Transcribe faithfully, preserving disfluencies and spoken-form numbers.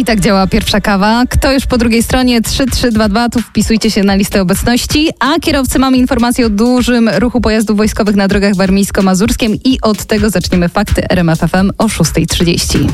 I tak działa pierwsza kawa. Kto już po drugiej stronie? trzy trzy dwa dwa, tu wpisujcie się na listę obecności. A kierowcy, mamy informację o dużym ruchu pojazdów wojskowych na drogach warmińsko-mazurskim i od tego zaczniemy fakty R M F F M o szósta trzydzieści.